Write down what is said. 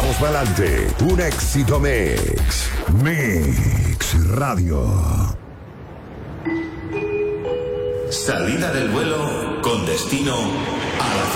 vamos para adelante. Un éxito mix. Mix Radio. Salida del vuelo con destino a la